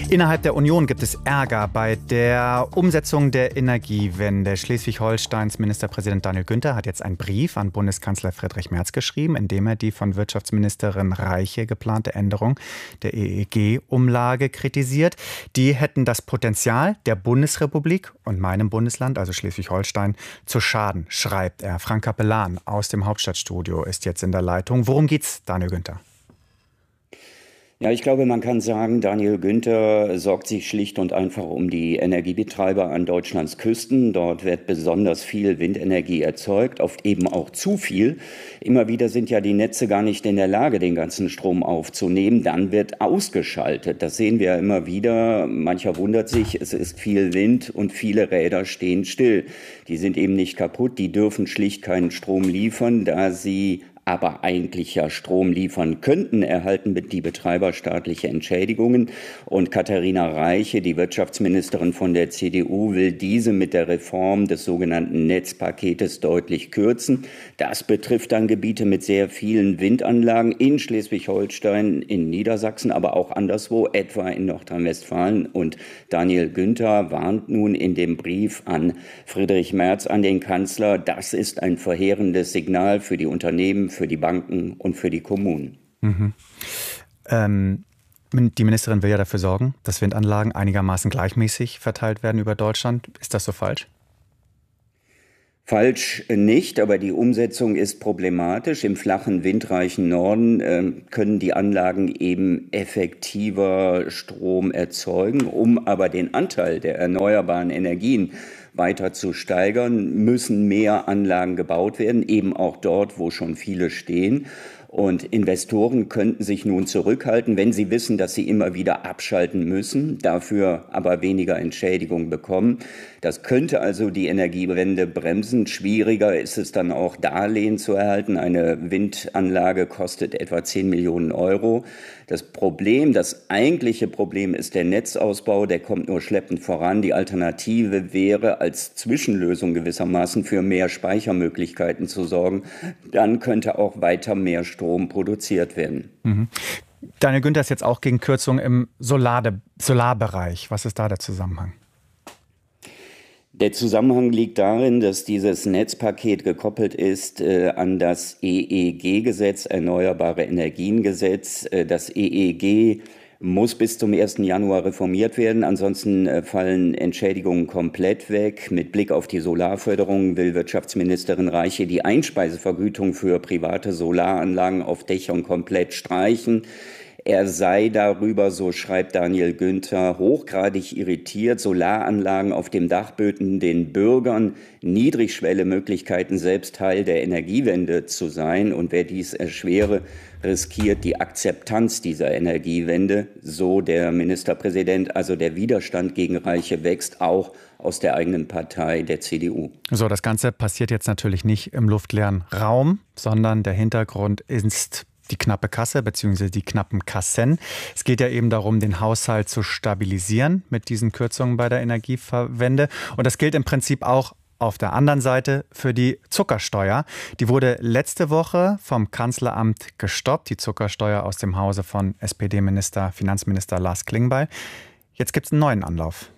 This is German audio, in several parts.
Innerhalb der Union gibt es Ärger bei der Umsetzung der Energiewende. Schleswig-Holsteins Ministerpräsident Daniel Günther hat jetzt einen Brief an Bundeskanzler Friedrich Merz geschrieben, in dem er die von Wirtschaftsministerin Reiche geplante Änderung der EEG-Umlage kritisiert. Die hätten das Potenzial der Bundesrepublik und meinem Bundesland, also Schleswig-Holstein, zu schaden, schreibt er. Frank Capellan aus dem Hauptstadtstudio ist jetzt in der Leitung. Worum geht's, Daniel Günther? Ja, ich glaube, man kann sagen, Daniel Günther sorgt sich schlicht und einfach um die Energiebetreiber an Deutschlands Küsten. Dort wird besonders viel Windenergie erzeugt, oft eben auch zu viel. Immer wieder sind ja die Netze gar nicht in der Lage, den ganzen Strom aufzunehmen. Dann wird ausgeschaltet. Das sehen wir ja immer wieder. Mancher wundert sich, es ist viel Wind und viele Räder stehen still. Die sind eben nicht kaputt, die dürfen schlicht keinen Strom liefern, da sie aber eigentlich ja Strom liefern könnten, erhalten die Betreiber staatliche Entschädigungen. Und Katharina Reiche, die Wirtschaftsministerin von der CDU, will diese mit der Reform des sogenannten Netzpaketes deutlich kürzen. Das betrifft dann Gebiete mit sehr vielen Windanlagen in Schleswig-Holstein, in Niedersachsen, aber auch anderswo, etwa in Nordrhein-Westfalen. Und Daniel Günther warnt nun in dem Brief an Friedrich Merz, an den Kanzler, das ist ein verheerendes Signal für die Unternehmen, für die Banken und für die Kommunen. Die Ministerin will ja dafür sorgen, dass Windanlagen einigermaßen gleichmäßig verteilt werden über Deutschland. Ist das so falsch? Falsch nicht, aber die Umsetzung ist problematisch. Im flachen, windreichen Norden können die Anlagen eben effektiver Strom erzeugen. Um aber den Anteil der erneuerbaren Energien weiter zu steigern, müssen mehr Anlagen gebaut werden, eben auch dort, wo schon viele stehen. Und Investoren könnten sich nun zurückhalten, wenn sie wissen, dass sie immer wieder abschalten müssen, dafür aber weniger Entschädigung bekommen. Das könnte also die Energiewende bremsen. Schwieriger ist es dann auch, Darlehen zu erhalten. Eine Windanlage kostet etwa 10 Millionen Euro. Das eigentliche Problem ist der Netzausbau, der kommt nur schleppend voran. Die Alternative wäre, als Zwischenlösung gewissermaßen für mehr Speichermöglichkeiten zu sorgen. Dann könnte auch weiter mehr Strom produziert werden. Daniel Günther ist jetzt auch gegen Kürzungen im Solarbereich. Was ist da der Zusammenhang? Der Zusammenhang liegt darin, dass dieses Netzpaket gekoppelt ist an das EEG-Gesetz, Erneuerbare Energien-Gesetz. Das EEG muss bis zum 1. Januar reformiert werden, ansonsten fallen Entschädigungen komplett weg. Mit Blick auf die Solarförderung will Wirtschaftsministerin Reiche die Einspeisevergütung für private Solaranlagen auf Dächern komplett streichen. Er sei darüber, so schreibt Daniel Günther, hochgradig irritiert. Solaranlagen auf dem Dach böten den Bürgern Niedrigschwelle-Möglichkeiten, selbst Teil der Energiewende zu sein. Und wer dies erschwere, riskiert die Akzeptanz dieser Energiewende. So der Ministerpräsident, also der Widerstand gegen Reiche wächst auch aus der eigenen Partei, der CDU. So, das Ganze passiert jetzt natürlich nicht im luftleeren Raum, sondern der Hintergrund ist die knappe Kasse bzw. die knappen Kassen. Es geht ja eben darum, den Haushalt zu stabilisieren mit diesen Kürzungen bei der Energieverwende. Und das gilt im Prinzip auch auf der anderen Seite für die Zuckersteuer. Die wurde letzte Woche vom Kanzleramt gestoppt, die Zuckersteuer aus dem Hause von Finanzminister Lars Klingbeil. Jetzt gibt es einen neuen Anlauf.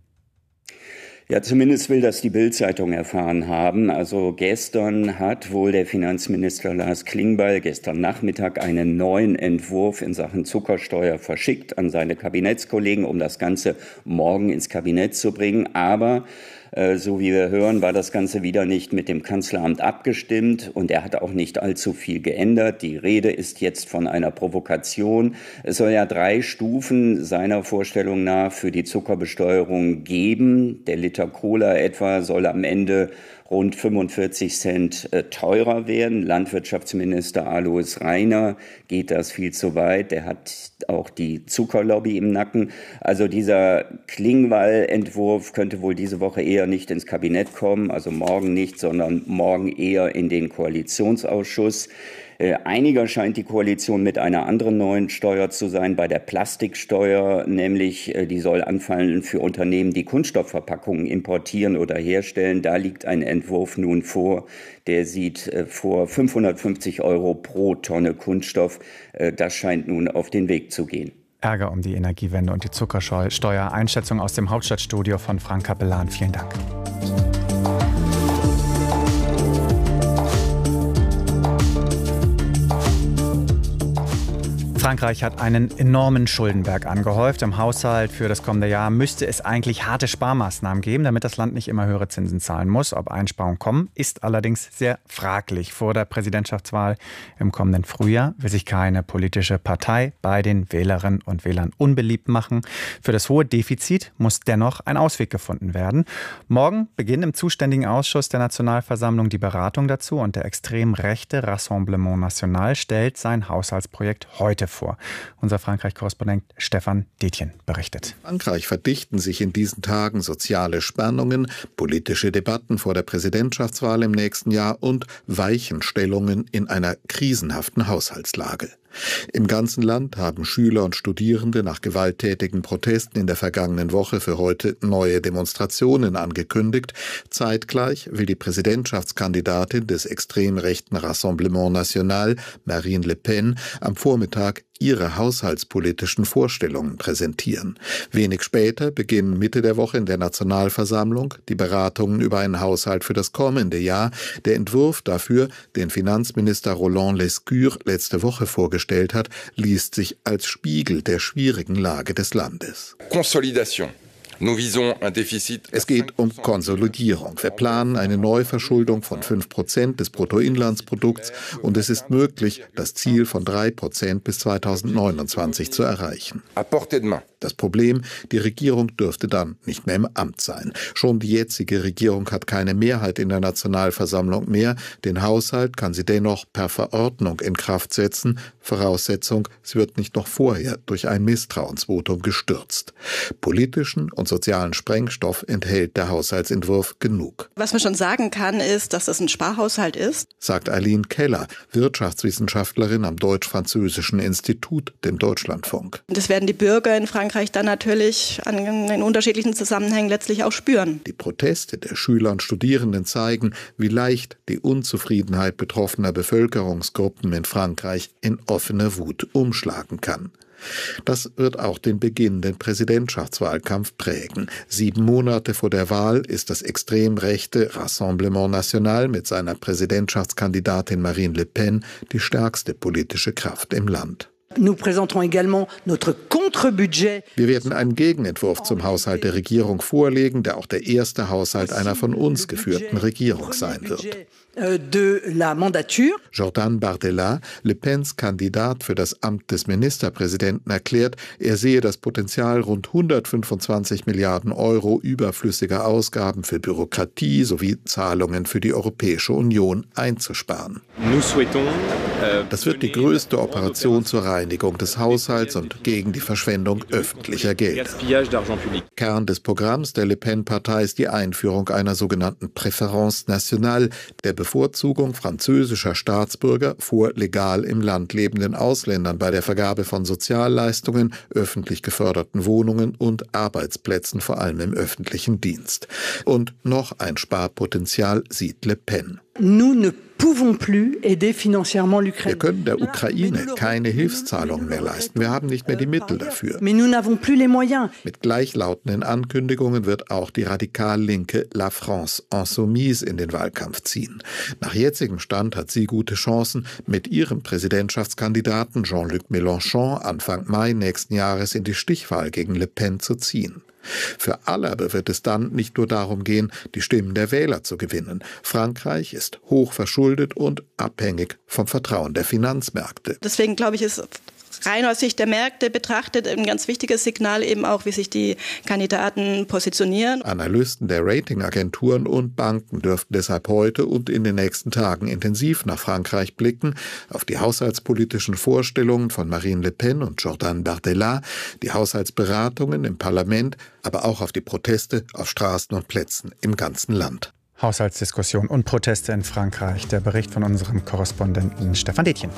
Ja, zumindest will das die Bild-Zeitung erfahren haben. Also gestern hat wohl der Finanzminister Lars Klingbeil gestern Nachmittag einen neuen Entwurf in Sachen Zuckersteuer verschickt an seine Kabinettskollegen, um das Ganze morgen ins Kabinett zu bringen. Aber so wie wir hören, war das Ganze wieder nicht mit dem Kanzleramt abgestimmt und er hat auch nicht allzu viel geändert. Die Rede ist jetzt von einer Provokation. Es soll ja 3 Stufen seiner Vorstellung nach für die Zuckerbesteuerung geben. Der Liter Cola etwa soll am Ende rund 45 Cent teurer werden. Landwirtschaftsminister Alois Rainer geht das viel zu weit. Der hat auch die Zuckerlobby im Nacken. Also dieser Klingbeil-Entwurf könnte wohl diese Woche eher nicht ins Kabinett kommen, also morgen nicht, sondern morgen eher in den Koalitionsausschuss. Einiger scheint die Koalition mit einer anderen neuen Steuer zu sein, bei der Plastiksteuer, nämlich die soll anfallen für Unternehmen, die Kunststoffverpackungen importieren oder herstellen. Da liegt ein Entwurf nun vor, der sieht vor 550 € pro Tonne Kunststoff. Das scheint nun auf den Weg zu gehen. Ärger um die Energiewende und die Zuckersteuer. Einschätzung aus dem Hauptstadtstudio von Frank Capellan. Vielen Dank. Frankreich hat einen enormen Schuldenberg angehäuft. Im Haushalt für das kommende Jahr müsste es eigentlich harte Sparmaßnahmen geben, damit das Land nicht immer höhere Zinsen zahlen muss. Ob Einsparungen kommen, ist allerdings sehr fraglich. Vor der Präsidentschaftswahl im kommenden Frühjahr will sich keine politische Partei bei den Wählerinnen und Wählern unbeliebt machen. Für das hohe Defizit muss dennoch ein Ausweg gefunden werden. Morgen beginnt im zuständigen Ausschuss der Nationalversammlung die Beratung dazu und der extrem rechte Rassemblement National stellt sein Haushaltsprojekt heute vor. Unser Frankreich-Korrespondent Stefan Detjen berichtet. In Frankreich verdichten sich in diesen Tagen soziale Spannungen, politische Debatten vor der Präsidentschaftswahl im nächsten Jahr und Weichenstellungen in einer krisenhaften Haushaltslage. Im ganzen Land haben Schüler und Studierende nach gewalttätigen Protesten in der vergangenen Woche für heute neue Demonstrationen angekündigt. Zeitgleich will die Präsidentschaftskandidatin des extrem rechten Rassemblement National, Marine Le Pen, am Vormittag ihre haushaltspolitischen Vorstellungen präsentieren. Wenig später beginnen Mitte der Woche in der Nationalversammlung die Beratungen über einen Haushalt für das kommende Jahr. Der Entwurf dafür, den Finanzminister Roland Lescure letzte Woche vorgestellt hat, liest sich als Spiegel der schwierigen Lage des Landes. Consolidation. Es geht um Konsolidierung. Wir planen eine Neuverschuldung von 5% des Bruttoinlandsprodukts und es ist möglich, das Ziel von 3% bis 2029 zu erreichen. Das Problem, die Regierung dürfte dann nicht mehr im Amt sein. Schon die jetzige Regierung hat keine Mehrheit in der Nationalversammlung mehr. Den Haushalt kann sie dennoch per Verordnung in Kraft setzen. Voraussetzung, sie wird nicht noch vorher durch ein Misstrauensvotum gestürzt. Politischen und sozialen Sprengstoff enthält der Haushaltsentwurf genug. Was man schon sagen kann, ist, dass das ein Sparhaushalt ist, sagt Eileen Keller, Wirtschaftswissenschaftlerin am Deutsch-Französischen Institut, dem Deutschlandfunk. Das werden die Bürger in Frankreich dann natürlich in unterschiedlichen Zusammenhängen letztlich auch spüren. Die Proteste der Schüler und Studierenden zeigen, wie leicht die Unzufriedenheit betroffener Bevölkerungsgruppen in Frankreich in offene Wut umschlagen kann. Das wird auch den beginnenden Präsidentschaftswahlkampf prägen. 7 Monate vor der Wahl ist das extrem rechte Rassemblement National mit seiner Präsidentschaftskandidatin Marine Le Pen die stärkste politische Kraft im Land. Wir werden einen Gegenentwurf zum Haushalt der Regierung vorlegen, der auch der erste Haushalt einer von uns geführten Regierung sein wird. Jordan Bardella, Le Pens Kandidat für das Amt des Ministerpräsidenten, erklärt, er sehe das Potenzial, rund 125 Milliarden Euro überflüssiger Ausgaben für Bürokratie sowie Zahlungen für die Europäische Union einzusparen. Das wird die größte Operation zur Reinigung des Haushalts und gegen die Verschwendung öffentlicher Gelder. Kern des Programms der Le Pen-Partei ist die Einführung einer sogenannten Préférence nationale, der Bevorzugung französischer Staatsbürger vor legal im Land lebenden Ausländern bei der Vergabe von Sozialleistungen, öffentlich geförderten Wohnungen und Arbeitsplätzen, vor allem im öffentlichen Dienst. Und noch ein Sparpotenzial sieht Le Pen. Wir können der Ukraine keine Hilfszahlungen mehr leisten. Wir haben nicht mehr die Mittel dafür. Mit gleichlautenden Ankündigungen wird auch die radikal-linke La France Insoumise in den Wahlkampf ziehen. Nach jetzigem Stand hat sie gute Chancen, mit ihrem Präsidentschaftskandidaten Jean-Luc Mélenchon Anfang Mai nächsten Jahres in die Stichwahl gegen Le Pen zu ziehen. Für alle aber wird es dann nicht nur darum gehen, die Stimmen der Wähler zu gewinnen. Frankreich ist hoch verschuldet und abhängig vom Vertrauen der Finanzmärkte. Deswegen glaube ich, ist rein aus Sicht der Märkte betrachtet ein ganz wichtiges Signal eben auch, wie sich die Kandidaten positionieren. Analysten der Ratingagenturen und Banken dürften deshalb heute und in den nächsten Tagen intensiv nach Frankreich blicken, auf die haushaltspolitischen Vorstellungen von Marine Le Pen und Jordan Bardella, die Haushaltsberatungen im Parlament, aber auch auf die Proteste auf Straßen und Plätzen im ganzen Land. Haushaltsdiskussion und Proteste in Frankreich. Der Bericht von unserem Korrespondenten Stefan Detjen.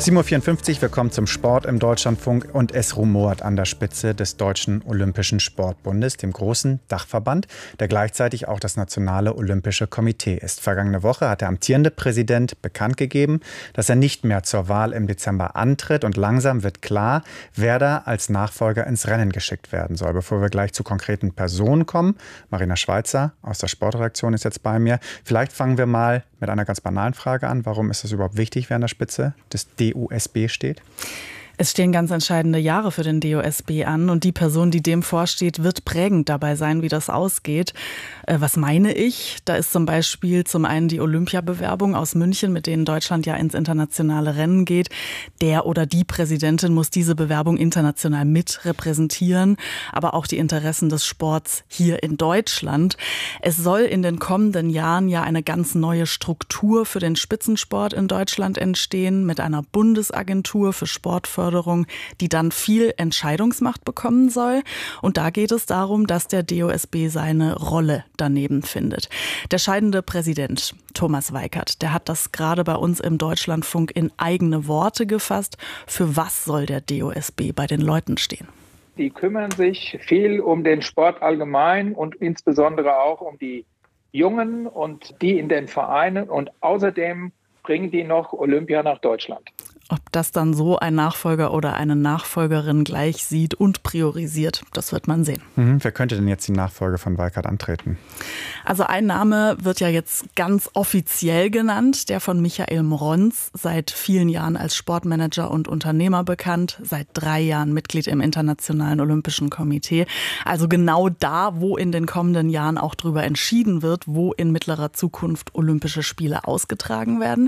7.54 Uhr, wir kommen zum Sport im Deutschlandfunk und es rumort an der Spitze des Deutschen Olympischen Sportbundes, dem großen Dachverband, der gleichzeitig auch das Nationale Olympische Komitee ist. Vergangene Woche hat der amtierende Präsident bekannt gegeben, dass er nicht mehr zur Wahl im Dezember antritt und langsam wird klar, wer da als Nachfolger ins Rennen geschickt werden soll. Bevor wir gleich zu konkreten Personen kommen, Marina Schweizer aus der Sportredaktion ist jetzt bei mir. Vielleicht fangen wir mal mit einer ganz banalen Frage an. Warum ist es überhaupt wichtig, wer an der Spitze des DOSB steht? Es stehen ganz entscheidende Jahre für den DOSB an und die Person, die dem vorsteht, wird prägend dabei sein, wie das ausgeht. Was meine ich? Da ist zum Beispiel zum einen die Olympiabewerbung aus München, mit denen Deutschland ja ins internationale Rennen geht. Der oder die Präsidentin muss diese Bewerbung international mit repräsentieren, aber auch die Interessen des Sports hier in Deutschland. Es soll in den kommenden Jahren ja eine ganz neue Struktur für den Spitzensport in Deutschland entstehen, mit einer Bundesagentur für Sportförderung, die dann viel Entscheidungsmacht bekommen soll. Und da geht es darum, dass der DOSB seine Rolle daneben findet. Der scheidende Präsident Thomas Weikert, der hat das gerade bei uns im Deutschlandfunk in eigene Worte gefasst. Für was soll der DOSB bei den Leuten stehen? Die kümmern sich viel um den Sport allgemein und insbesondere auch um die Jungen und die in den Vereinen. Und außerdem bringen die noch Olympia nach Deutschland. Ob das dann so ein Nachfolger oder eine Nachfolgerin gleich sieht und priorisiert, das wird man sehen. Wer könnte denn jetzt die Nachfolge von Weikert antreten? Also ein Name wird ja jetzt ganz offiziell genannt, der von Michael Mronz, seit vielen Jahren als Sportmanager und Unternehmer bekannt, seit 3 Jahren Mitglied im Internationalen Olympischen Komitee. Also genau da, wo in den kommenden Jahren auch drüber entschieden wird, wo in mittlerer Zukunft Olympische Spiele ausgetragen werden.